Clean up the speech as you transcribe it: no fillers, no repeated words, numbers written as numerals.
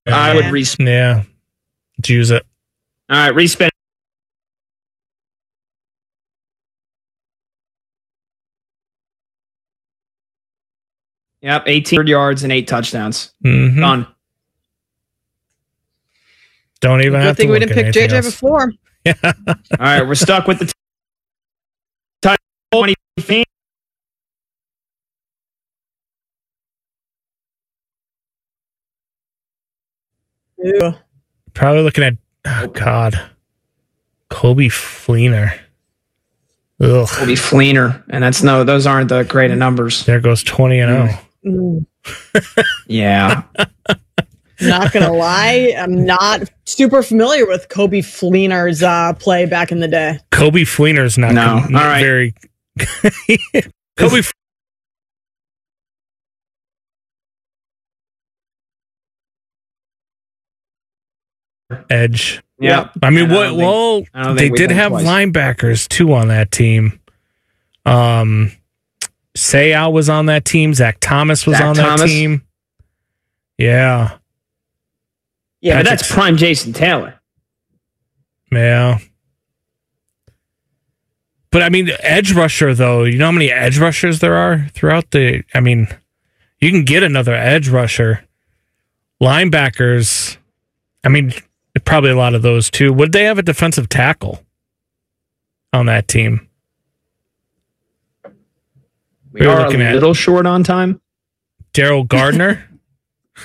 I would respin. Yeah. Let's use it. All right, respin. Yep, 18 yards and 8 touchdowns. Mm-hmm. Done. Don't even have Good thing to we look didn't at pick anything JJ else. before. Yeah. All right, we're stuck with the 20. Ew. Probably looking at, oh, God. Kobe Fleener. Ugh. Kobe Fleener, and those aren't the great of numbers. There goes 20-0. Yeah. Not gonna lie, I'm not super familiar with Kobe Fleener's play back in the day. Kobe Fleener's not All right. very. Kobe. Edge. Yeah. I mean, they did have linebackers too on that team. Sayal was on that team. Zach Thomas was on that team. Yeah. Yeah, but that's prime Jason Taylor. Yeah. But I mean, edge rusher, though, you know how many edge rushers there are throughout the. I mean, you can get another edge rusher. Linebackers, I mean, probably a lot of those too. Would they have a defensive tackle on that team? We are a little short on time. Daryl Gardner.